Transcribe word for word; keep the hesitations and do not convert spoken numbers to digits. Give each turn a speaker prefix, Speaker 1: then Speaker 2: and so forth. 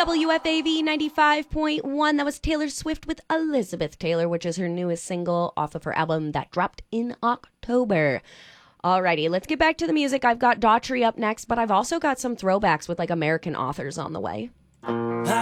Speaker 1: W F A V ninety-five point one. That was Taylor Swift with Elizabeth Taylor, which is her newest single off of her album that dropped in October. Alrighty, let's get back to the music. I've got Daughtry up next, but I've also got some throwbacks with like American authors on the way.